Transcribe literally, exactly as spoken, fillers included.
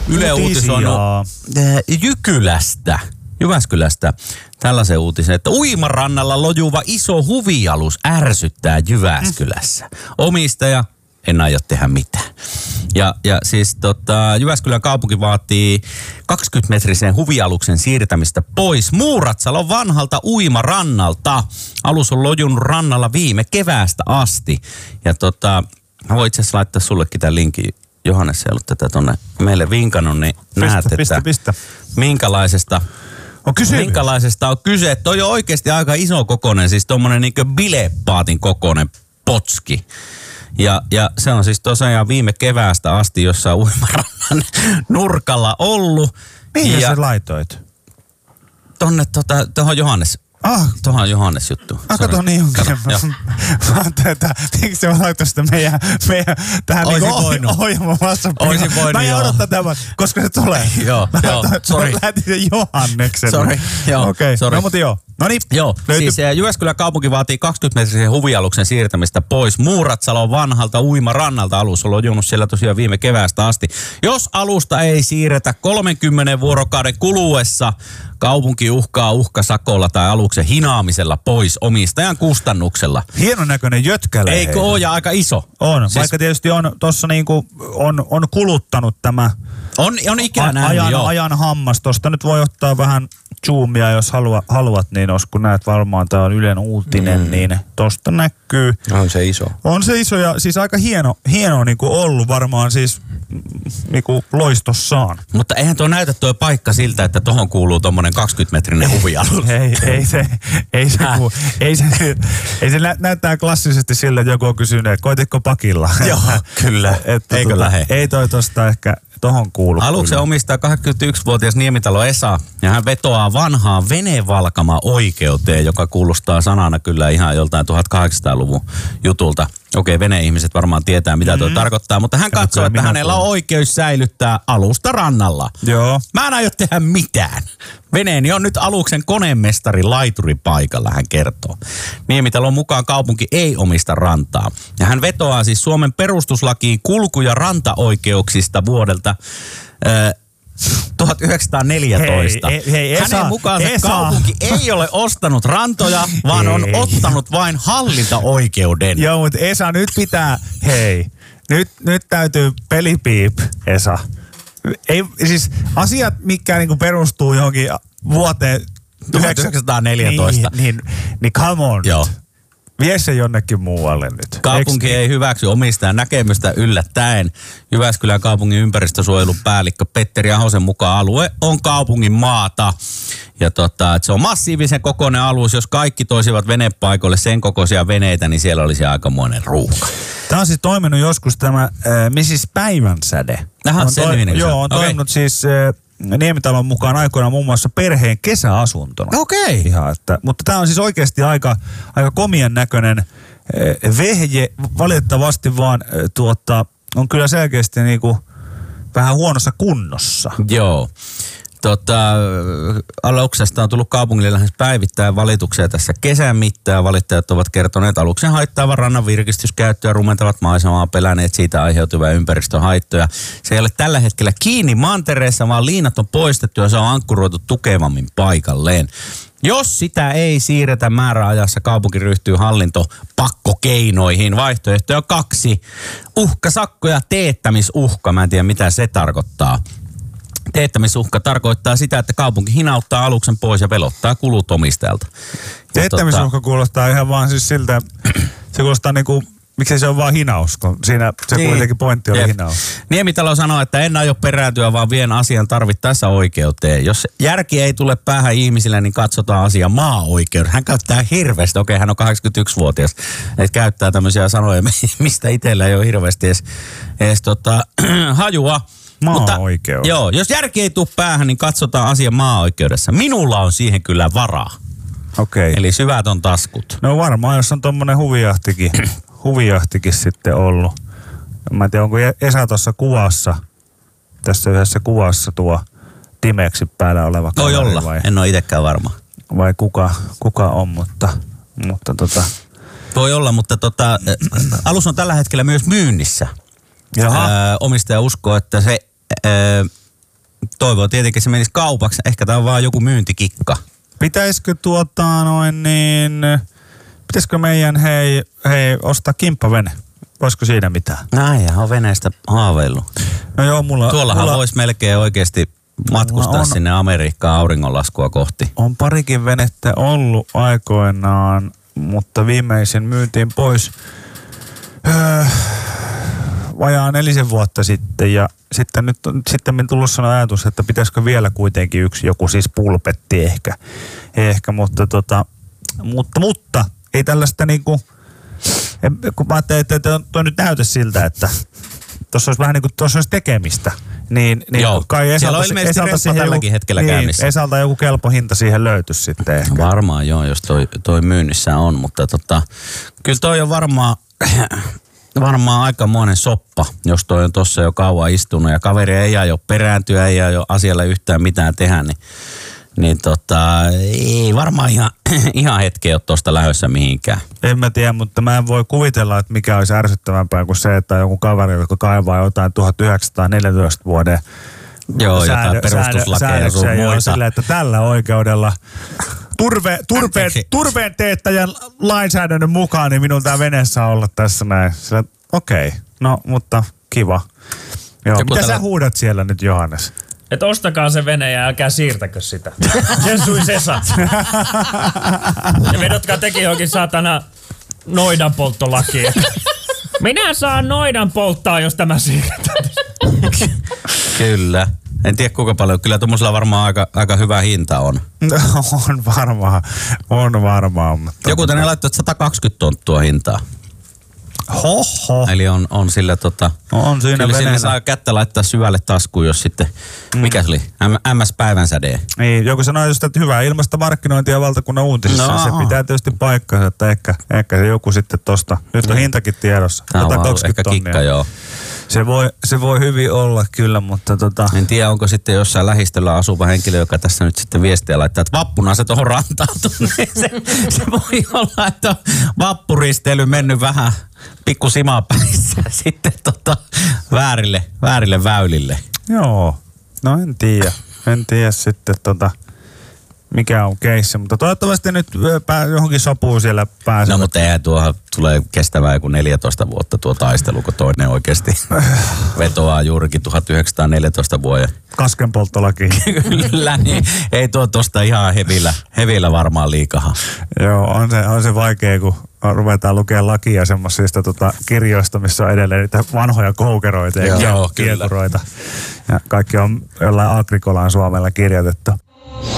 Yle uutisoinut Jykylästä, Jyväskylästä tällaisen uutisen, että uimarannalla lojuva iso huvialus ärsyttää Jyväskylässä. Omistaja, en aio tehdä mitään. Ja, ja siis tota, Jyväskylän kaupunki vaatii kaksikymmentä-metrisen huvialuksen siirtämistä pois Muuratsalon vanhalta uimarannalta. Alus on lojunut rannalla viime keväästä asti. Ja tota, mä voin itse asiassa laittaa sullekin tämän linkin. Johannes ei ollut tätä tonne meille vinkannut, niin pistä, näet, että pistä, pistä. minkälaisesta on minkälaisesta on kyse. Toi on oikeasti aika iso kokoinen, siis tommonen niinkö bilepaatin kokoinen potski. Ja, ja se on siis tosiaan viime keväästä asti jossain uimarannan nurkalla ollut. Mihin sä laitoit? Tonne tota, tohon Johannes. Ah. Tuohon Johannes juttu. Ah, kato niin onkin. Mä ajattelin, että miksi se laittoi sitä meidän, meidän tähän niinku ohjelman WhatsAppiin. Oisin voinut, mä en odottaa tämän, koska se tulee. Joo, joo, sori. Lähetin sen Johanneksen. Sori, joo, okei. Sori. No mutta joo. No niin. Joo, löyty. Siis Jyväskylän kaupunki vaatii kaksikymmentä-metrisen huvialuksen siirtämistä pois Muuratsalon vanhalta uimarannalta. Alus on lojunut siellä tosiaan viime keväästä asti. Jos alusta ei siirretä kolmenkymmenen vuorokauden kuluessa, kaupunki uhkaa uhkasakolla tai aluksen hinaamisella pois omistajan kustannuksella. Hienon näköinen jötkäle. Eikö ole, ja aika iso. On, siis vaikka tietysti on tossa niinku, on, on kuluttanut tämä on, on ikään näin, ajan, joo. ajan hammas. Tosta nyt voi ottaa vähän zoomia, jos halua, haluat, niin os, kun näet varmaan, tää on Ylen uutinen, mm. niin tosta näkyy. On se iso. On se iso ja siis aika hieno, hieno niinku ollut varmaan siis niinku loistossaan. Mutta eihän tuo näytä tuo paikka siltä, että tohon kuuluu tommonen kaksikymmentä-metrinen huvialus. ei, ei se, ei se, ku, ei se, ei se nä, näyttää klassisesti sillä, että joku on kysynyt, että koititko pakilla? Joo, kyllä. Että eikö tuota, lähe? Ei toi tosta ehkä tohon kuulu. Aluksen kyllä omistaa kahdeksankymmentäyksivuotias Niemitalo Esa, ja hän vetoaa vanhaan venevalkama-oikeuteen, joka kuulostaa sanana kyllä ihan joltain tuhatkahdeksansataaluvun jutulta. Okei, veneihmiset varmaan tietää, mitä tuo mm-hmm. tarkoittaa, mutta hän katsoo, että hänellä on oikeus säilyttää alusta rannalla. Joo. Mä en aio tehdä mitään. Veneeni on nyt aluksen konemestari laituri paikalla, hän kertoo. Niemitalon mukaan kaupunki ei omista rantaa. Ja hän vetoaa siis Suomen perustuslakiin kulku- ja rantaoikeuksista vuodelta äh, tuhatyhdeksänsataaneljätoista. Hei, hei, Esa, hänen mukaansa Esa. kaupunki ei ole ostanut rantoja, vaan hei. on ottanut vain hallintaoikeuden. Joo, mutta Esa nyt pitää, hei, nyt, nyt täytyy pelipiip, Esa. Ei, siis asiat, mitkä niinku perustuu johonkin vuoteen tuhatyhdeksänsataaneljätoista. Niin, niin, niin come on. Joo. Vie se jonnekin muualle nyt. Kaupunki Eks... ei hyväksy omistajan näkemystä yllättäen. Jyväskylän kaupungin ympäristösuojelun päällikkö Petteri Ahosen mukaan alue on kaupungin maata. Ja tota, että se on massiivisen kokoinen alus. Jos kaikki toisivat venepaikoille sen kokoisia veneitä, niin siellä olisi aikamoinen ruuhka. Tämä on siis toiminut joskus tämä äh, missis Päivänsäde. Aha, on sen toi, niminen. Joo, on okay. toiminut siis äh, Niemitalon mukaan aikoinaan muun muassa perheen kesäasuntona. Okei. Okay. Ihan, että, mutta tämä on siis oikeasti aika, aika komien näköinen äh, vehje. Valitettavasti vaan äh, tuota, on kyllä selkeästi niinku vähän huonossa kunnossa. Joo. Tota, aluksesta on tullut kaupungille lähes päivittäin valituksia tässä kesän mittaan. Valittajat ovat kertoneet aluksen haittaavan rannan virkistyskäyttöä, rumentavat maisemaa, pelänneet siitä aiheutuvia ympäristöhaittoja. Se ei ole tällä hetkellä kiinni mantereessa, vaan liinat on poistettu ja se on ankkuroitu tukevammin paikalleen. Jos sitä ei siirretä määräajassa, kaupunki ryhtyy hallintopakkokeinoihin. Vaihtoehtoja on kaksi. Uhkasakko ja teettämisuhka. Mä en tiedä, mitä se tarkoittaa. Teettämisuhka tarkoittaa sitä, että kaupunki hinauttaa aluksen pois ja velottaa kulut omistajalta. Teettämisuhka kuulostaa ihan vaan siis siltä, se kuulostaa niinku, miksei se on vaan hinaus, kun siinä se niin. Kuitenkin pointti oli Jep. hinaus. Niemitalo sanoo, että en aio perääntyä, vaan vien asian tarvittaessa oikeuteen. Jos järki ei tule päähän ihmisille, niin katsotaan asia maa-oikeuden. Hän käyttää hirveästi, okei hän on kahdeksankymmentäyksivuotias, että käyttää tämmöisiä sanoja, mistä itsellä ei ole hirveästi edes, edes tota, hajua. Maa-oikeus. Joo, jos järki ei tule päähän, niin katsotaan asia maa-oikeudessa. Minulla on siihen kyllä varaa. Okei. Eli syvät on taskut. No varmaan, jos on tommonen huvijahtikin, huvijahtikin sitten ollut. Mä en tiedä, onko Esa tuossa kuvassa, tässä yhdessä kuvassa tuo Dimexin päällä oleva kaveri. Voi olla, vai, en ole itsekään varma. Vai kuka, kuka on, mutta, mutta tota... Voi olla, mutta tota, alus on tällä hetkellä myös myynnissä. Jaha. Ö, omistaja uskoo, että se ö, toivoo tietenkin, se menisi kaupaksi. Ehkä tämä on vaan joku myyntikikka. Pitäisikö tuota noin niin, pitäisikö meidän hei, hei ostaa kimppavene? Voisiko siinä mitään? Näin, on veneestä haaveillut. No joo, mulla... Tuollahan mulla, voisi melkein oikeasti matkustaa on, sinne Amerikkaan auringonlaskua kohti. On parikin venettä ollut aikoinaan, mutta viimeisen myytiin pois öö, vajaa nelisen vuotta sitten. Ja sitten nyt on sitten tullut sellainen ajatus, että pitäisikö vielä kuitenkin yksi joku siis pulpetti ehkä. Ehkä, mutta tota, mutta, mutta ei tällaista niinku, kun mä ajattelin, että toi nyt näytä siltä, että tuossa olisi vähän niin kuin tuossa olisi tekemistä. Niin, niin joo, kai Esalta, siellä on ilmeisesti Esalta tälläkin joku, hetkellä niin, käynnissä. Esalta joku kelpo hinta siihen löytyisi sitten ehkä. Varmaan joo, jos toi, toi myynnissä on, mutta tota, kyllä toi on varmaan, varmaan aikamoinen soppa, jos toi on tossa jo kauan istunut ja kaveri ei aio perääntyä, ei aio asialle yhtään mitään tehdä, niin, niin tota, ei varmaan ihan, ihan hetkeä ole tosta lähdössä mihinkään. En mä tiedä, mutta mä en voi kuvitella, että mikä olisi ärsyttävämpää kuin se, että joku kaveri, joka kaivaa jotain tuhatyhdeksänsataaneljätoista vuoden joo, säädö, jotain perustuslakeja ja sun muita. Silleen, että tällä oikeudella turve, turpeen, turpeen teettäjän lainsäädännön mukaan, niin minun tämä vene saa olla tässä näin. Okei, okay. No mutta kiva. Joo, mitä tällä... sä huudat siellä nyt, Johannes? Että ostakaa se vene ja älkää siirtäkö sitä. Jesui Sesa. Ja vedotkaa tekin johonkin saatana noidan polttolakiin. Minä saan noidan polttaa, jos tämä siirretään. Kyllä. En tiedä kuinka paljon. Kyllä tuommoisella varmaan aika, aika hyvä hinta on. On varmaan. On varmaan. Mutta joku tänne laittoi sata kaksikymmentä tonttua hintaa. Hoho. Eli on, on sillä tota... On siinä kyllä veneenä. Sinne saa kättä laittaa syvälle taskuun, jos sitten... Mm. Mikä se oli? M S-päivänsäde. Niin, joku sanoi just, että hyvää ilmasta markkinointia valtakunnan uutisissa. No. Se pitää tietysti paikkansa, että ehkä, ehkä se joku sitten tosta. Nyt on mm. hintakin tiedossa. Tämä on ehkä tonnia. Kikka, joo. Se voi, se voi hyvin olla kyllä, mutta tota... En tiedä, onko sitten jossain lähistöllä asuva henkilö, joka tässä nyt sitten viestiä laittaa, että vappuna se tuohon rantautunut. se, se voi olla, että on vappuristeily mennyt vähän pikku simapäissä sitten tota, väärille, väärille väylille. Joo, no en tiedä. En tiedä sitten tota... mikä on keissi, mutta toivottavasti nyt pää, johonkin sopuu siellä pääsee. No mutta eihän tuohon tulee kestävää joku neljätoista vuotta tuo taistelu, kun toinen oikeasti vetoaa juurikin tuhatyhdeksänsataaneljätoista vuoden. Kaskenpolttolaki. Kyllä, niin ei tuo tosta ihan hevillä, hevillä varmaan liikahan. Joo, on se, on se vaikea, kun ruvetaan lukemaan lakia semmoisista tota, kirjoista, missä on edelleen niitä vanhoja koukeroita ja joo, kiekuroita. Ja kaikki on jollain Agrikolan Suomella kirjoitettu.